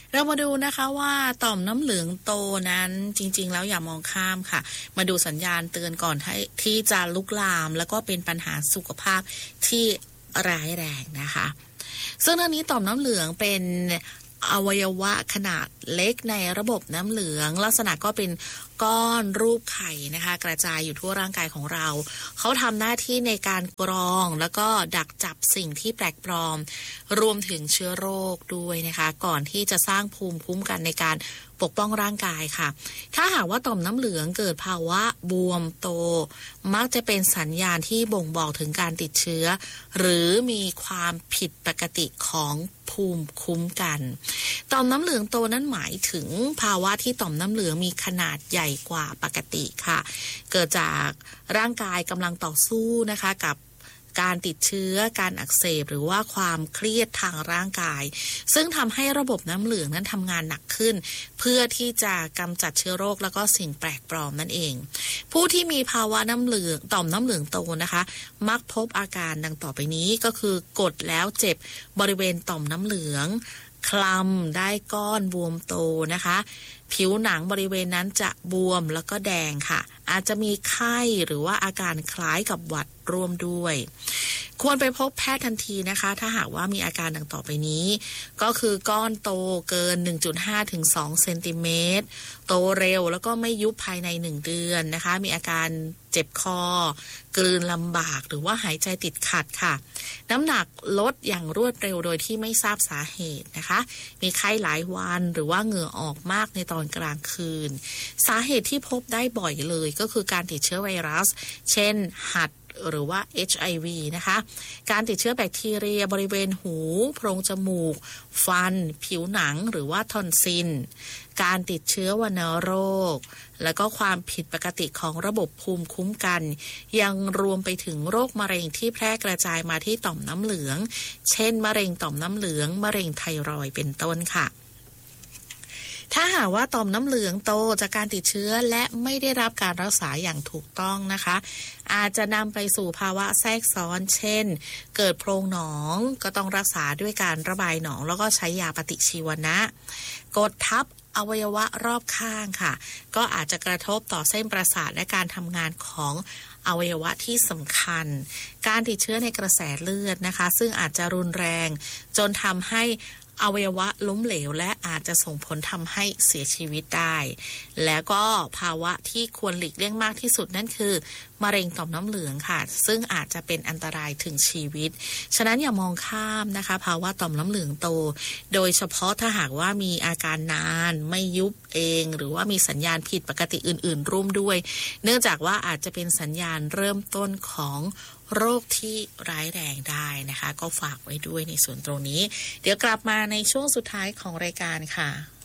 เรามาดูนะคะว่าต่อมน้ำเหลืองโตนั้นจริงๆแล้วอย่ามองข้ามค่ะมาดูสัญญาณเตือนก่อนที่จะลุกลามแล้วก็เป็นปัญหาสุขภาพที่ร้ายแรงนะคะซึ่งเรื่องนี้ต่อมน้ำเหลืองเป็นอวัยวะขนาดเล็กในระบบน้ำเหลืองลักษณะก็เป็นก้อนรูปไข่นะคะกระจายอยู่ทั่วร่างกายของเราเขาทำหน้าที่ในการกรองแล้วก็ดักจับสิ่งที่แปลกปลอมรวมถึงเชื้อโรคด้วยนะคะก่อนที่จะสร้างภูมิคุ้มกันในการปกป้องร่างกายค่ะถ้าหากว่าต่อมน้ำเหลืองเกิดภาวะบวมโตมักจะเป็นสัญญาณที่บ่งบอกถึงการติดเชื้อหรือมีความผิดปกติของภูมิคุ้มกันต่อมน้ำเหลืองโตนั้นหมายถึงภาวะที่ต่อมน้ำเหลืองมีขนาดใหญ่กว่าปกติค่ะเกิดจากร่างกายกำลังต่อสู้นะคะกับการติดเชื้อการอักเสบหรือว่าความเครียดทางร่างกายซึ่งทำให้ระบบน้ำเหลืองนั้นทำงานหนักขึ้นเพื่อที่จะกำจัดเชื้อโรคแล้วก็สิ่งแปลกปลอมนั่นเองผู้ที่มีภาวะน้ำเหลืองต่อมน้ำเหลืองโตนะคะมักพบอาการดังต่อไปนี้ก็คือกดแล้วเจ็บบริเวณต่อมน้ำเหลืองคลำได้ก้อนบวมโตนะคะผิวหนังบริเวณนั้นจะบวมแล้วก็แดงค่ะอาจจะมีไข้หรือว่าอาการคล้ายกับหวัดร่วมด้วยควรไปพบแพทย์ทันทีนะคะถ้าหากว่ามีอาการดังต่อไปนี้ก็คือก้อนโตเกิน 1.5 ถึง 2 เซนติเมตรโตเร็วแล้วก็ไม่ยุบภายใน1เดือนนะคะมีอาการเจ็บคอกลืนลำบากหรือว่าหายใจติดขัดค่ะน้ำหนักลดอย่างรวดเร็วโดยที่ไม่ทราบสาเหตุนะคะมีไข้หลายวันหรือว่าเหงื่อออกมากในตอนกลางคืนสาเหตุที่พบได้บ่อยเลยก็คือการติดเชื้อไวรัสเช่นหัดหรือว่า HIV นะคะการติดเชื้อแบคทีเรียบริเวณหูโพรงจมูกฟันผิวหนังหรือว่าทอนซิลการติดเชื้อวัณโรคและก็ความผิดปกติของระบบภูมิคุ้มกันยังรวมไปถึงโรคมะเร็งที่แพร่กระจายมาที่ต่อมน้ำเหลืองเช่นมะเร็งต่อมน้ำเหลืองมะเร็งไทรอยด์เป็นต้นค่ะถ้าหากว่าต่อมน้ำเหลืองโตจากการติดเชื้อและไม่ได้รับการรักษาอย่างถูกต้องนะคะอาจจะนำไปสู่ภาวะแทรกซ้อนเช่นเกิดโพรงหนองก็ต้องรักษาด้วยการระบายหนองแล้วก็ใช้ยาปฏิชีวนะกดทับอวัยวะรอบข้างค่ะก็อาจจะกระทบต่อเส้นประสาทและการทำงานของอวัยวะที่สำคัญการติดเชื้อในกระแสเลือดนะคะซึ่งอาจจะรุนแรงจนทำให้อวัยวะล้มเหลวและอาจจะส่งผลทำให้เสียชีวิตได้แล้วก็ภาวะที่ควรหลีกเลี่ยงมากที่สุดนั่นคือมะเร็งต่อมน้ำเหลืองค่ะซึ่งอาจจะเป็นอันตรายถึงชีวิตฉะนั้นอย่ามองข้ามนะคะภาวะต่อมน้ำเหลืองโตโดยเฉพาะถ้าหากว่ามีอาการนานไม่ยุบเองหรือว่ามีสัญญาณผิดปกติอื่นๆร่วมด้วยเนื่องจากว่าอาจจะเป็นสัญญาณเริ่มต้นของโรคที่ร้ายแรงได้นะคะก็ฝากไว้ด้วยในส่วนตรงนี้เดี๋ยวกลับมาในช่วงสุดท้ายของรายการค่ะ